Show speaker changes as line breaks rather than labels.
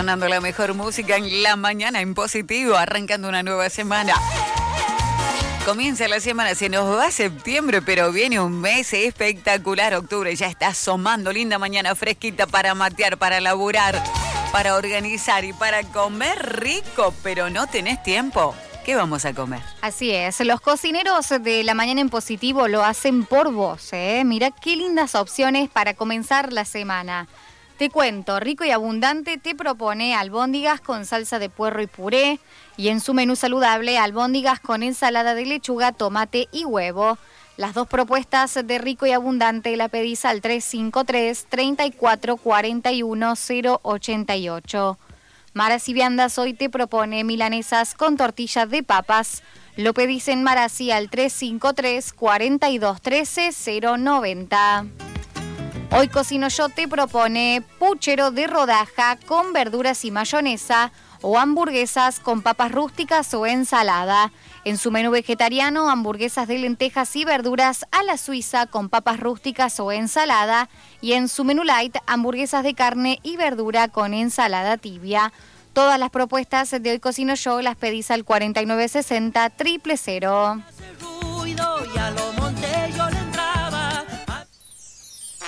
sonando la mejor música en la mañana en positivo, arrancando una nueva semana. Comienza la semana, se nos va septiembre, pero viene un mes espectacular. Octubre ya está asomando, linda mañana fresquita para matear, para laburar, para organizar y para comer rico, pero no tenés tiempo. ¿Qué vamos a comer?
Así es, los cocineros de la mañana en positivo lo hacen por vos, ¿eh? Mirá qué lindas opciones para comenzar la semana. Te cuento, Rico y Abundante te propone albóndigas con salsa de puerro y puré y en su menú saludable albóndigas con ensalada de lechuga, tomate y huevo. Las dos propuestas de Rico y Abundante la pedís al 353-3441-088. Marasi Viandas hoy te propone milanesas con tortillas de papas. Lo pedís en Marasi al 353-4213-090. Hoy Cocino Yo te propone puchero de rodaja con verduras y mayonesa o hamburguesas con papas rústicas o ensalada. En su menú vegetariano, hamburguesas de lentejas y verduras a la suiza con papas rústicas o ensalada. Y en su menú light, hamburguesas de carne y verdura con ensalada tibia. Todas las propuestas de Hoy Cocino Yo las pedís al 4960 000.